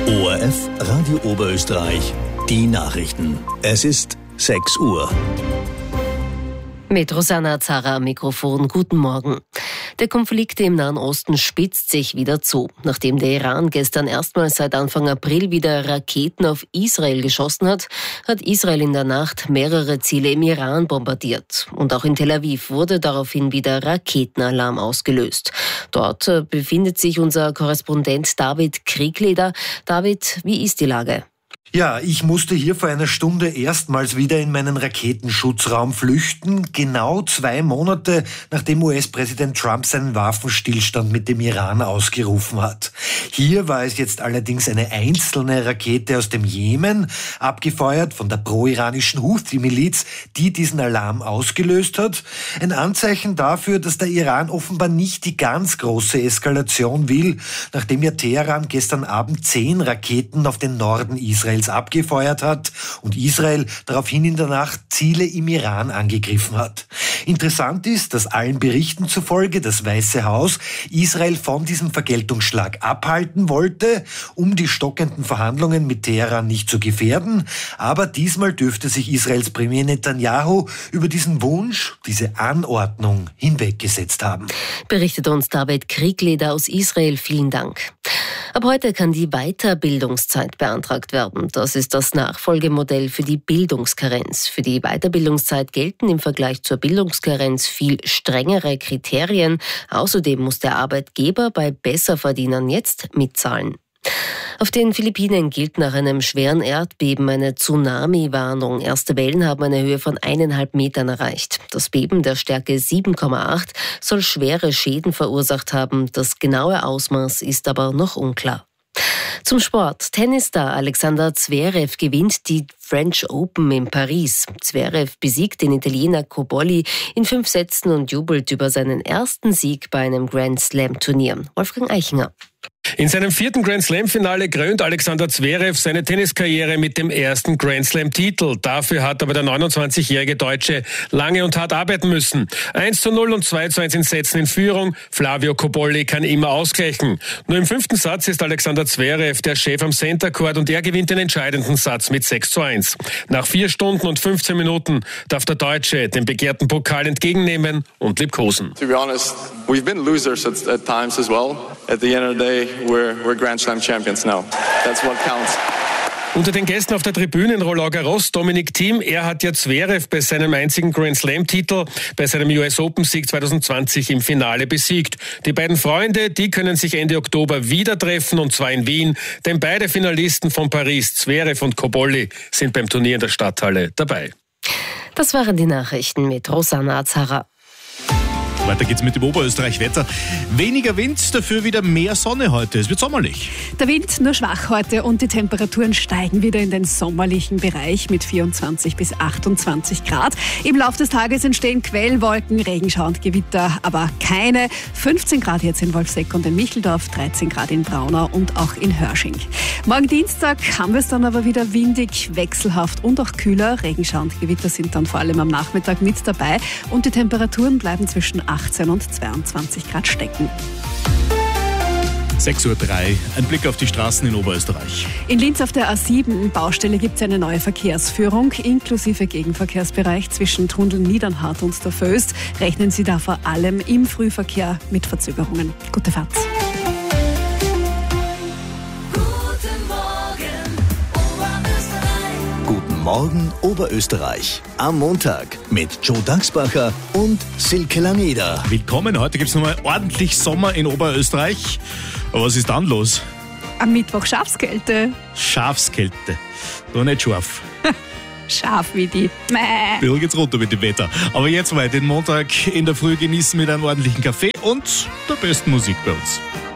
ORF Radio Oberösterreich, die Nachrichten. Es ist 6 Uhr. Mit Rosanna Zara am Mikrofon. Guten Morgen. Der Konflikt im Nahen Osten spitzt sich wieder zu. Nachdem der Iran gestern erstmals seit Anfang April wieder Raketen auf Israel geschossen hat, hat Israel in der Nacht mehrere Ziele im Iran bombardiert. Und auch in Tel Aviv wurde daraufhin wieder Raketenalarm ausgelöst. Dort befindet sich unser Korrespondent David Kriegleder. David, wie ist die Lage? Ja, ich musste hier vor einer Stunde erstmals wieder in meinen Raketenschutzraum flüchten. Genau 2 Monate, nachdem US-Präsident Trump seinen Waffenstillstand mit dem Iran ausgerufen hat. Hier war es jetzt allerdings eine einzelne Rakete aus dem Jemen, abgefeuert von der pro-iranischen Houthi-Miliz, die diesen Alarm ausgelöst hat. Ein Anzeichen dafür, dass der Iran offenbar nicht die ganz große Eskalation will, nachdem ja Teheran gestern Abend 10 Raketen auf den Norden Israels abgefeuert hat und Israel daraufhin in der Nacht Ziele im Iran angegriffen hat. Interessant ist, dass allen Berichten zufolge das Weiße Haus Israel von diesem Vergeltungsschlag abhalten wollte, um die stockenden Verhandlungen mit Teheran nicht zu gefährden. Aber diesmal dürfte sich Israels Premier Netanyahu über diesen Wunsch, diese Anordnung hinweggesetzt haben. Berichtet uns David Kriegleder aus Israel. Vielen Dank. Ab heute kann die Weiterbildungszeit beantragt werden. Das ist das Nachfolgemodell für die Bildungskarenz. Für die Weiterbildungszeit gelten im Vergleich zur Bildungskarenz viel strengere Kriterien. Außerdem muss der Arbeitgeber bei Besserverdienern jetzt mitzahlen. Auf den Philippinen gilt nach einem schweren Erdbeben eine Tsunami-Warnung. Erste Wellen haben eine Höhe von 1,5 Metern erreicht. Das Beben der Stärke 7,8 soll schwere Schäden verursacht haben. Das genaue Ausmaß ist aber noch unklar. Zum Sport. Tennisstar Alexander Zverev gewinnt die French Open in Paris. Zverev besiegt den Italiener Cobolli in 5 Sätzen und jubelt über seinen ersten Sieg bei einem Grand Slam-Turnier. Wolfgang Eichinger. In seinem 4. Grand Slam-Finale krönt Alexander Zverev seine Tenniskarriere mit dem ersten Grand Slam-Titel. Dafür hat aber der 29-jährige Deutsche lange und hart arbeiten müssen. 1:0 und 2:1 in Sätzen in Führung. Flavio Cobolli kann immer ausgleichen. Nur im 5. Satz ist Alexander Zverev der Chef am Center Court und er gewinnt den entscheidenden Satz mit 6:1. Nach 4 Stunden und 15 Minuten darf der Deutsche den begehrten Pokal entgegennehmen und liebkosen. To be honest, we've been losers at times as well. At the end of the day, we're Grand Slam champions now. That's what counts. Unter den Gästen auf der Tribüne in Roland Garros, Dominic Thiem, er hat ja Zverev bei seinem einzigen Grand Slam-Titel, bei seinem US Open-Sieg 2020 im Finale besiegt. Die beiden Freunde, die können sich Ende Oktober wieder treffen, und zwar in Wien, denn beide Finalisten von Paris, Zverev und Cobolli, sind beim Turnier in der Stadthalle dabei. Das waren die Nachrichten mit Rosanna Zara. Weiter geht's mit dem Oberösterreich-Wetter. Weniger Wind, dafür wieder mehr Sonne heute. Es wird sommerlich. Der Wind nur schwach heute und die Temperaturen steigen wieder in den sommerlichen Bereich mit 24 bis 28 Grad. Im Laufe des Tages entstehen Quellwolken, Regenschauer und Gewitter, aber keine. 15 Grad jetzt in Wolfseck und in Micheldorf, 13 Grad in Braunau und auch in Hörsching. Morgen Dienstag haben wir es dann aber wieder windig, wechselhaft und auch kühler. Regenschauer und Gewitter sind dann vor allem am Nachmittag mit dabei und die Temperaturen bleiben zwischen 18 und 22 Grad stecken. 6:03 Uhr. Ein Blick auf die Straßen in Oberösterreich. In Linz auf der A7 Baustelle gibt es eine neue Verkehrsführung inklusive Gegenverkehrsbereich zwischen Trundl, Niedernhart und der Föst. Rechnen Sie da vor allem im Frühverkehr mit Verzögerungen. Gute Fahrt. Guten Morgen Oberösterreich. Am Montag mit Joe Dachsbacher und Silke Langeder. Willkommen, heute gibt es nochmal ordentlich Sommer in Oberösterreich. Aber was ist dann los? Am Mittwoch Schafskälte. Schafskälte. Doch nicht scharf. Scharf wie die. Ein bisschen geht's runter mit dem Wetter. Aber jetzt mal den Montag in der Früh genießen mit einem ordentlichen Kaffee und der besten Musik bei uns.